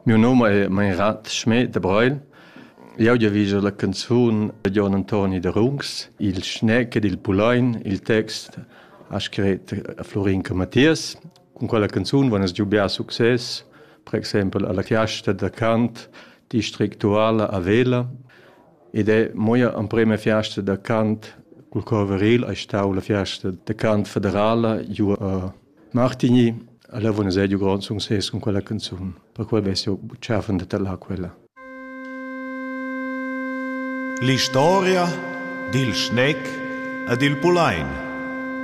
Mio nome è Meinrad Schmidt de Breul. Io ho visto la canzone di John Antoni de Rungs, Il Schneck ed il Pulain, il text ha scritto Florinca Mattias. Con quella canzone vanno giubbiare successo, per esempio alla fiesta da cant distrettuale a Vela, ed è moia la prima fiesta da cant col Corveril è stata la fiesta da cant federale a Martigny. Allora vanno già grande successo con quella canzone, per cui adesso cercano di trovare quella. L'istoria del Schneck ed il Pulain.